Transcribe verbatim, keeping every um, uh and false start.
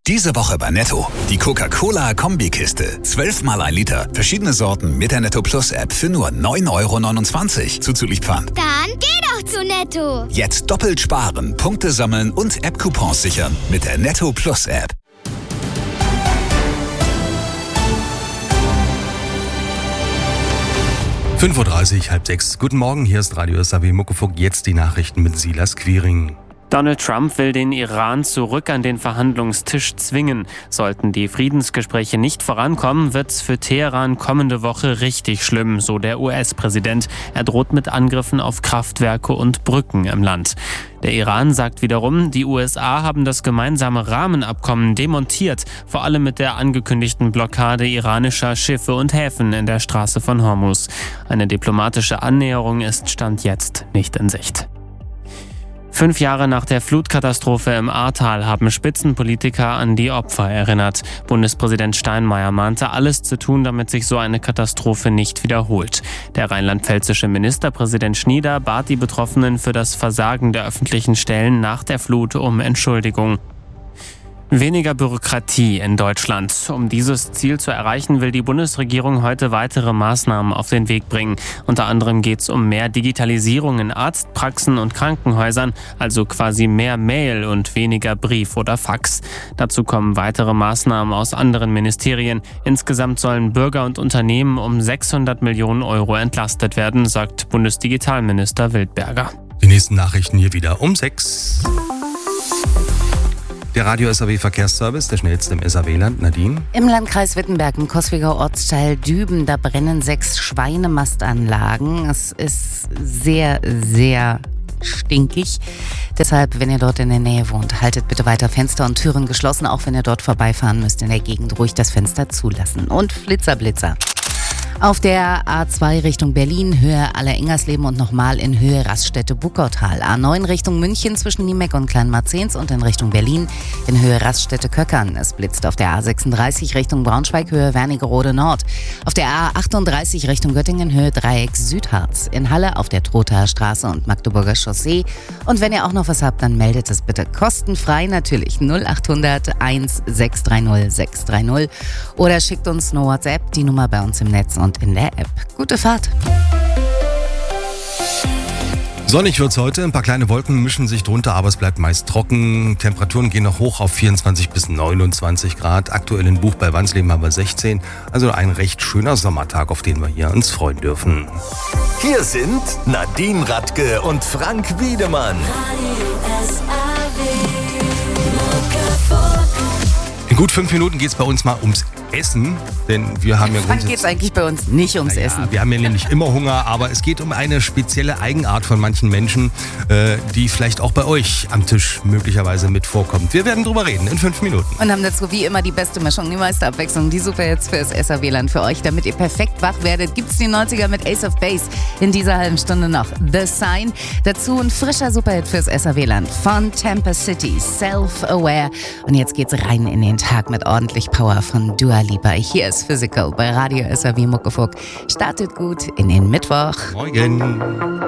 Diese Woche bei Netto. Die Coca-Cola-Kombikiste. zwölf mal ein Liter. Verschiedene Sorten mit der Netto Plus App für nur neun Euro neunundzwanzig. Zuzüglich Pfand. Dann geh doch zu Netto. Jetzt doppelt sparen, Punkte sammeln und App-Coupons sichern mit der Netto Plus App. fünf Uhr dreißig, halb sechs. Guten Morgen, hier ist Radio S A W Muckefuck. Jetzt die Nachrichten mit Silas Quiring. Donald Trump will den Iran zurück an den Verhandlungstisch zwingen. Sollten die Friedensgespräche nicht vorankommen, wird's für Teheran kommende Woche richtig schlimm, so der U S-Präsident. Er droht mit Angriffen auf Kraftwerke und Brücken im Land. Der Iran sagt wiederum, die U S A haben das gemeinsame Rahmenabkommen demontiert, vor allem mit der angekündigten Blockade iranischer Schiffe und Häfen in der Straße von Hormuz. Eine diplomatische Annäherung ist Stand jetzt nicht in Sicht. Fünf Jahre nach der Flutkatastrophe im Ahrtal haben Spitzenpolitiker an die Opfer erinnert. Bundespräsident Steinmeier mahnte, alles zu tun, damit sich so eine Katastrophe nicht wiederholt. Der rheinland-pfälzische Ministerpräsident Schnieder bat die Betroffenen für das Versagen der öffentlichen Stellen nach der Flut um Entschuldigung. Weniger Bürokratie in Deutschland. Um dieses Ziel zu erreichen, will die Bundesregierung heute weitere Maßnahmen auf den Weg bringen. Unter anderem geht es um mehr Digitalisierung in Arztpraxen und Krankenhäusern, also quasi mehr Mail und weniger Brief oder Fax. Dazu kommen weitere Maßnahmen aus anderen Ministerien. Insgesamt sollen Bürger und Unternehmen um sechshundert Millionen Euro entlastet werden, sagt Bundesdigitalminister Wildberger. Die nächsten Nachrichten hier wieder um sechs. Der Radio S A W Verkehrsservice, der schnellste im S A W-Land. Nadine? Im Landkreis Wittenberg, im Coswiger Ortsteil Düben, da brennen sechs Schweinemastanlagen. Es ist sehr, sehr stinkig. Deshalb, wenn ihr dort in der Nähe wohnt, haltet bitte weiter Fenster und Türen geschlossen, auch wenn ihr dort vorbeifahren müsst in der Gegend, ruhig das Fenster zulassen. Und Flitzer, Blitzer. Auf der A zwei Richtung Berlin, Höhe Aller-Ingersleben und nochmal in Höhe Raststätte-Buckautal. A neun Richtung München zwischen Niemeck und Kleinmarzens und in Richtung Berlin in Höhe Raststätte-Köckern. Es blitzt auf der A sechsunddreißig Richtung Braunschweig, Höhe Wernigerode Nord. Auf der A achtunddreißig Richtung Göttingen, Höhe Dreieck Südharz. In Halle auf der Trothaer Straße und Magdeburger Chaussee. Und wenn ihr auch noch was habt, dann meldet es bitte kostenfrei natürlich null achthundert eins sechs drei null sechs drei null oder schickt uns eine WhatsApp, die Nummer bei uns im Netz und in der App. Gute Fahrt! Sonnig wird's heute, ein paar kleine Wolken mischen sich drunter, aber es bleibt meist trocken. Temperaturen gehen noch hoch auf vierundzwanzig bis neunundzwanzig Grad. Aktuell in Buch bei Wansleben haben wir sechzehn. Also ein recht schöner Sommertag, auf den wir hier uns freuen dürfen. Hier sind Nadine Radke und Frank Wiedemann. In gut fünf Minuten geht's bei uns mal ums Essen, denn wir haben ja Frank geht's eigentlich bei uns nicht ums naja, Essen. Wir haben ja nämlich immer Hunger, aber es geht um eine spezielle Eigenart von manchen Menschen, äh, die vielleicht auch bei euch am Tisch möglicherweise mit vorkommt. Wir werden drüber reden in fünf Minuten. Und haben dazu wie immer die beste Mischung, die meiste Abwechslung, die Superhits fürs S A W-Land für euch. Damit ihr perfekt wach werdet, gibt's die neunziger mit Ace of Base in dieser halben Stunde noch. The Sign. Dazu ein frischer Superhit fürs S A W-Land von Tampa City, Self-Aware. Und jetzt geht's rein in den Tag mit ordentlich Power von Dua Lipa. Hier ist Physical bei Radio S A W Muckefuck. Startet gut in den Mittwoch. Morgen.